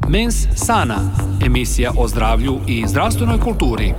Mens Sana, emisija o zdravlju i zdravstvenoj kulturi.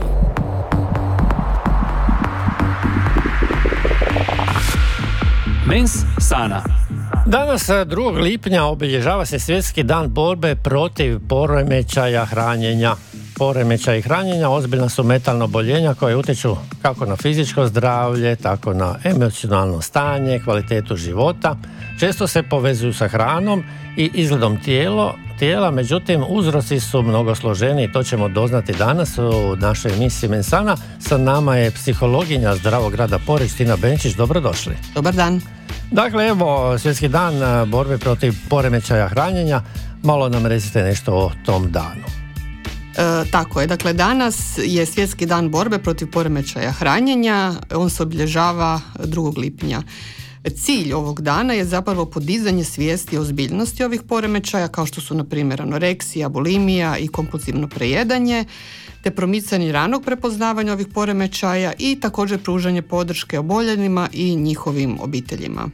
Mens Sana. Danas 2. lipnja obilježava se Svjetski dan borbe protiv poremećaja hranjenja. Poremećaji hranjenja ozbiljna su mentalna oboljenja koje utječu kako na fizičko zdravlje, tako na emocionalno stanje, kvalitetu života. Često se povezuju sa hranom i izgledom tijela, međutim uzroci su mnogo složeniji. To ćemo doznati danas u našoj emisiji Mens Sana. Sa nama je psihologinja Zdravog grada Poreč, Tina Benčić. Dobrodošli. Dobar dan. Dakle, evo, Svjetski dan borbe protiv poremećaja hranjenja. Malo nam recite nešto o tom danu. Tako je, dakle danas je Svjetski dan borbe protiv poremećaja hranjenja, on se obilježava 2. lipnja. Cilj ovog dana je zapravo podizanje svijesti o ozbiljnosti ovih poremećaja, kao što su na primjer anoreksija, bulimija i kompulzivno prejedanje, te promicanje ranog prepoznavanja ovih poremećaja i također pružanje podrške oboljelima i njihovim obiteljima.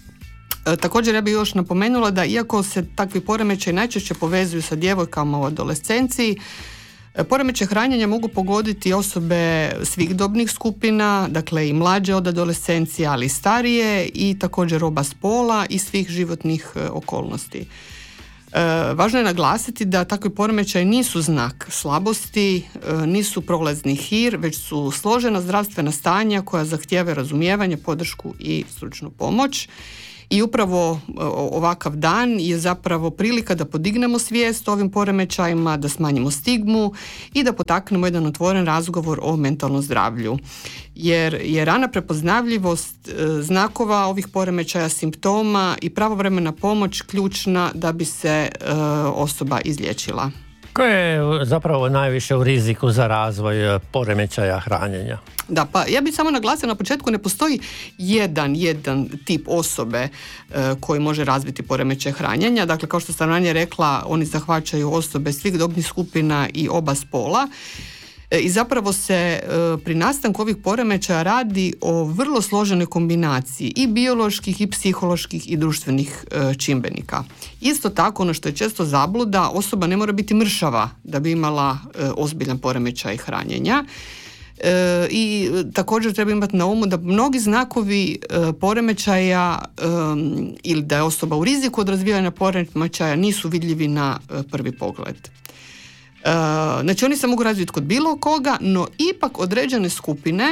Također ja bih još napomenula da iako se takvi poremećaji najčešće povezuju sa djevojkama u adolescenciji, poremećaj hranjenja mogu pogoditi osobe svih dobnih skupina, dakle i mlađe od adolescencije, ali i starije, i također oba spola i svih životnih okolnosti. Važno je naglasiti da takvi poremećaji nisu znak slabosti, nisu prolazni hir, već su složena zdravstvena stanja koja zahtijevaju razumijevanje, podršku i stručnu pomoć. I upravo ovakav dan je zapravo prilika da podignemo svijest o ovim poremećajima, da smanjimo stigmu i da potaknemo jedan otvoren razgovor o mentalnom zdravlju. Jer je rana prepoznavljivost znakova ovih poremećaja, simptoma i pravovremena pomoć ključna da bi se osoba izliječila. Ko je zapravo najviše u riziku za razvoj poremećaja hranjenja? Da, pa ja bih samo naglasila na početku, ne postoji jedan tip osobe koji može razviti poremećaj hranjenja. Dakle, kao što sam ranije rekla, oni zahvaćaju osobe svih dobnih skupina i oba spola. I zapravo se pri nastanku ovih poremećaja radi o vrlo složenoj kombinaciji i bioloških i psiholoških i društvenih čimbenika. Isto tako, ono što je često zabluda, osoba ne mora biti mršava da bi imala ozbiljan poremećaj hranjenja. I također treba imati na umu da mnogi znakovi poremećaja ili da je osoba u riziku od razvijanja poremećaja nisu vidljivi na prvi pogled. Znači oni se mogu razviti kod bilo koga, no ipak određene skupine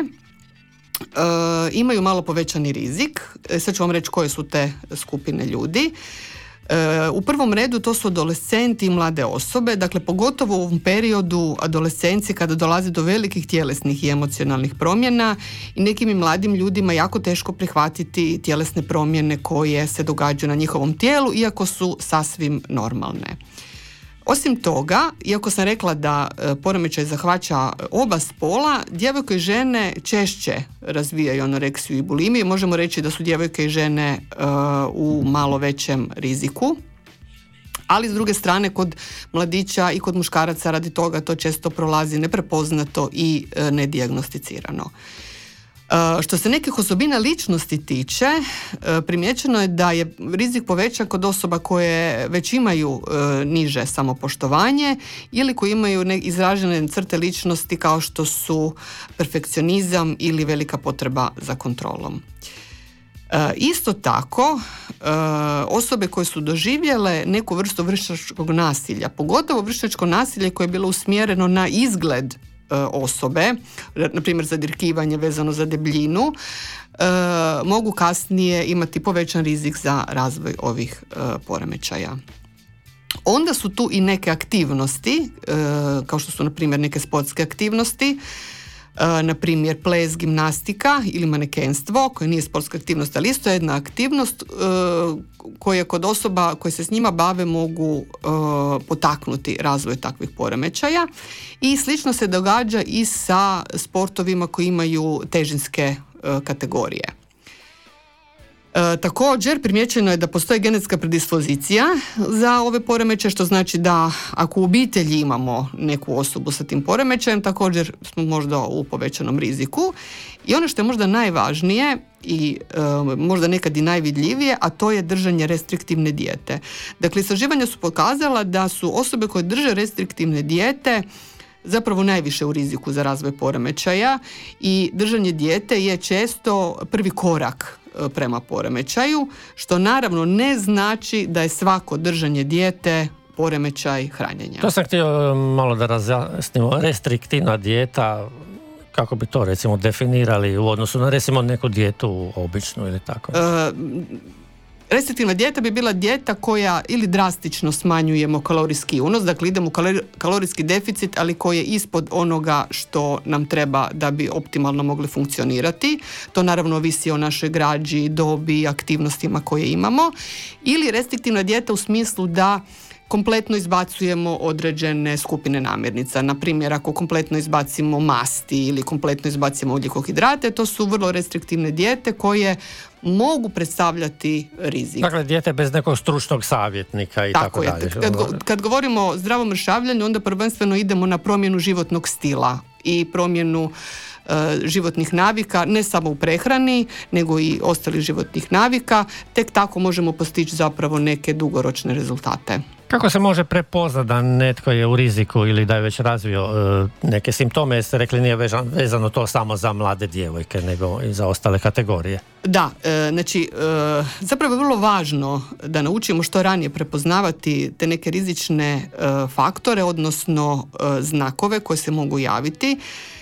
imaju malo povećani rizik. Sad ću vam reći koje su te skupine ljudi. U prvom redu to su adolescenti i mlade osobe, dakle pogotovo u ovom periodu adolescencije kada dolazi do velikih tjelesnih i emocionalnih promjena i nekim i mladim ljudima jako teško prihvatiti tjelesne promjene koje se događaju na njihovom tijelu, iako su sasvim normalne. Osim toga, iako sam rekla da poremećaj zahvaća oba spola, djevojke i žene češće razvijaju anoreksiju i bulimiju. Možemo reći da su djevojke i žene u malo većem riziku. Ali s druge strane, kod mladića i kod muškaraca radi toga to često prolazi neprepoznato i nedijagnosticirano. Što se nekih osobina ličnosti tiče, primijećeno je da je rizik povećan kod osoba koje već imaju niže samopoštovanje ili koji imaju izražene crte ličnosti kao što su perfekcionizam ili velika potreba za kontrolom. Isto tako, osobe koje su doživjele neku vrstu vršnjačkog nasilja, pogotovo vršnjačko nasilje koje je bilo usmjereno na izgled osobe, na primjer zadirkivanje vezano za debljinu, mogu kasnije imati povećan rizik za razvoj ovih poremećaja. Onda su tu i neke aktivnosti, kao što su na primjer neke sportske aktivnosti, na primjer ples, gimnastika ili manekenstvo, koje nije sportska aktivnost, ali isto je jedna aktivnost koje kod osoba koje se s njima bave mogu potaknuti razvoj takvih poremećaja. I slično se događa i sa sportovima koji imaju težinske kategorije. Također primjećeno je da postoji genetska predispozicija za ove poremećaje, što znači da ako u obitelji imamo neku osobu sa tim poremećajem, također smo možda u povećanom riziku. I ono što je možda najvažnije i možda nekad i najvidljivije, a to je držanje restriktivne dijete. Dakle, istraživanja su pokazala da su osobe koje drže restriktivne dijete zapravo najviše u riziku za razvoj poremećaja i držanje dijete je često prvi korak prema poremećaju, što naravno ne znači da je svako držanje dijete poremećaj hranjenja. To sam htio malo da razjasnimo. Restriktivna dijeta, kako bi to recimo definirali u odnosu na recimo neku dijetu običnu ili tako? Restriktivna dijeta bi bila dijeta koja ili drastično smanjujemo kalorijski unos, dakle idemo u kalorijski deficit, ali koji je ispod onoga što nam treba da bi optimalno mogli funkcionirati. To naravno ovisi o našoj građi, dobi i aktivnostima koje imamo. Ili restriktivna dijeta u smislu da kompletno izbacujemo određene skupine namirnica. Na primjer, ako kompletno izbacimo masti ili kompletno izbacimo ugljikohidrate, to su vrlo restriktivne dijete koje mogu predstavljati rizik. Dakle, dijete bez nekog stručnog savjetnika i tako dalje. Kad govorimo o zdravom mršavljanju, onda prvenstveno idemo na promjenu životnog stila i promjenu životnih navika, ne samo u prehrani, nego i ostalih životnih navika. Tek tako možemo postići zapravo neke dugoročne rezultate. Kako se može prepoznati da netko je u riziku ili da je već razvio neke simptome? Jeste rekli nije vezano to samo za mlade djevojke, nego i za ostale kategorije? Da, znači zapravo je vrlo važno da naučimo što ranije prepoznavati te neke rizične faktore, odnosno znakove koje se mogu javiti.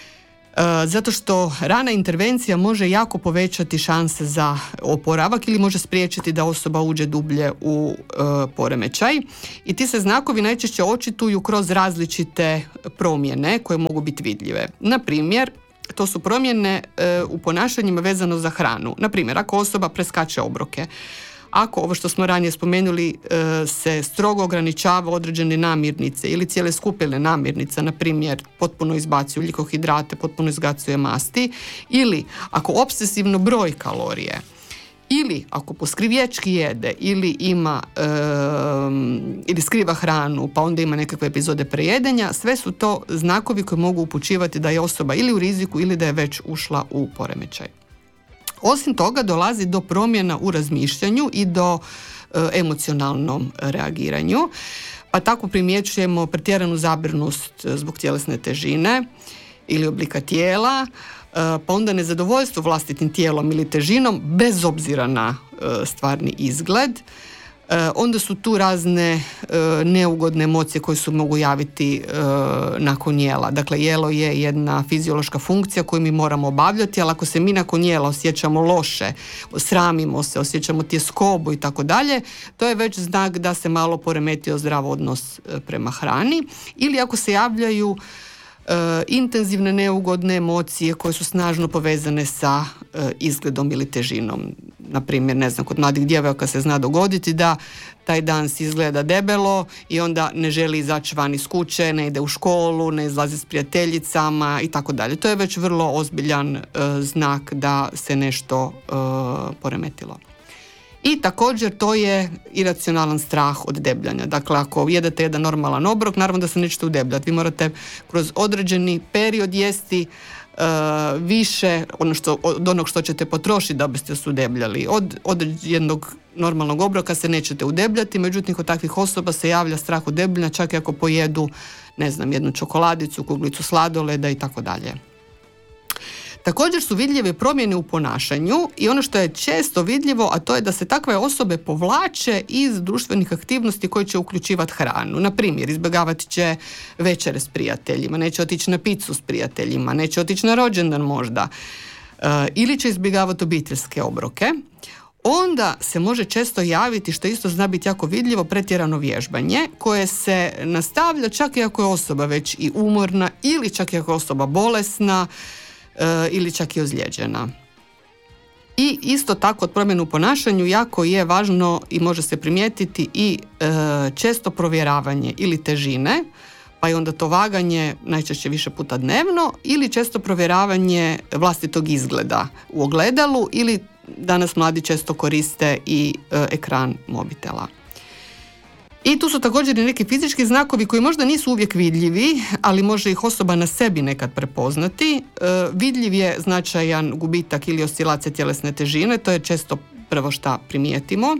Zato što rana intervencija može jako povećati šanse za oporavak ili može spriječiti da osoba uđe dublje u poremećaj. I ti se znakovi najčešće očituju kroz različite promjene koje mogu biti vidljive. Na primjer, to su promjene u ponašanjima vezano za hranu. Na primjer, ako osoba preskače obroke, ako, ovo što smo ranije spomenuli, se strogo ograničava određene namirnice ili cijele skupine namirnica, na primjer potpuno izbacuje ugljikohidrate, potpuno izbacuje masti, ili ako obsesivno broji kalorije, ili ako poskrivječki jede ili ima ili skriva hranu pa onda ima nekakve epizode prejedenja, sve su to znakovi koji mogu upućivati da je osoba ili u riziku ili da je već ušla u poremećaj. Osim toga dolazi do promjena u razmišljanju i do emocionalnom reagiranju, pa tako primjećujemo pretjeranu zabrinutost zbog tjelesne težine ili oblika tijela, pa onda nezadovoljstvo vlastitim tijelom ili težinom bez obzira na stvarni izgled. Onda su tu razne neugodne emocije koje se mogu javiti nakon jela. Dakle, jelo je jedna fiziološka funkcija koju mi moramo obavljati, ali ako se mi nakon jela osjećamo loše, sramimo se, osjećamo tjeskobu i tako dalje, to je već znak da se malo poremetio zdrav odnos prema hrani. Ili ako se javljaju intenzivne neugodne emocije koje su snažno povezane sa izgledom ili težinom. Na primjer, ne znam, kod mladih djevojaka se zna dogoditi da taj dan si izgleda debelo i onda ne želi izaći van iz kuće, ne ide u školu, ne izlazi s prijateljicama i tako dalje. To je već vrlo ozbiljan znak da se nešto poremetilo. I također to je iracionalan strah od debljanja. Dakle, ako jedete jedan normalan obrok, naravno da se nećete udebljati. Vi morate kroz određeni period jesti više od onog što ćete potrošiti da biste se udebljali. Od jednog normalnog obroka se nećete udebljati, međutim kod takvih osoba se javlja strah od debljanja čak i ako pojedu, ne znam, jednu čokoladicu, kuglicu sladoleda i tako dalje. Također su vidljive promjene u ponašanju i ono što je često vidljivo, a to je da se takve osobe povlače iz društvenih aktivnosti koje će uključivati hranu. Na primjer, izbjegavati će večere s prijateljima, neće otići na picu s prijateljima, neće otići na rođendan možda, ili će izbjegavati obiteljske obroke. Onda se može često javiti, što isto zna biti jako vidljivo, pretjerano vježbanje koje se nastavlja čak i ako je osoba već i umorna ili čak i ako je osoba bolesna, ili čak i ozlijeđena. I isto tako od promjene u ponašanju jako je važno i može se primijetiti i često provjeravanje ili težine, pa i onda to vaganje najčešće više puta dnevno, ili često provjeravanje vlastitog izgleda u ogledalu ili danas mladi često koriste i ekran mobitela. I tu su također i neki fizički znakovi koji možda nisu uvijek vidljivi, ali može ih osoba na sebi nekad prepoznati. Vidljiv je značajan gubitak ili oscilacija tjelesne težine, to je često prvo šta primijetimo.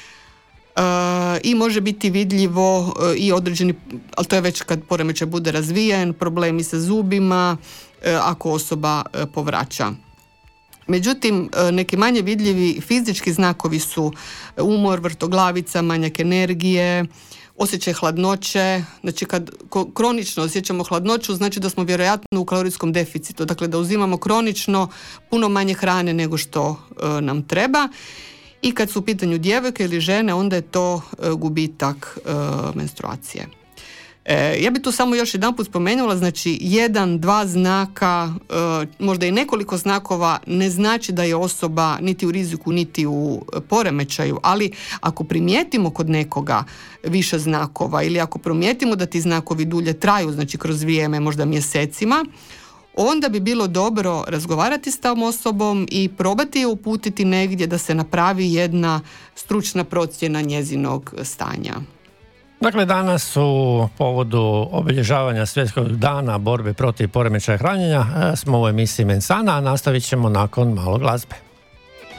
I može biti vidljivo i određeni, ali to je već kad poremećaj bude razvijen, problemi sa zubima, ako osoba povraća. Međutim, neki manje vidljivi fizički znakovi su umor, vrtoglavica, manjak energije, osjećaj hladnoće. Znači kad kronično osjećamo hladnoću, znači da smo vjerojatno u kalorijskom deficitu, dakle da uzimamo kronično puno manje hrane nego što nam treba. I kad su u pitanju djevojke ili žene, onda je to gubitak menstruacije. Ja bih tu samo još jedanput spomenula, znači 1-2 znaka, možda i nekoliko znakova ne znači da je osoba niti u riziku niti u poremećaju, ali ako primijetimo kod nekoga više znakova ili ako primijetimo da ti znakovi dulje traju, znači kroz vrijeme, možda mjesecima, onda bi bilo dobro razgovarati s tom osobom i probati je uputiti negdje da se napravi jedna stručna procjena njezinog stanja. Dakle, danas u povodu obilježavanja Svjetskog dana borbe protiv poremećaja hranjenja smo u emisiji Mensana, a nastavit ćemo nakon malo glazbe.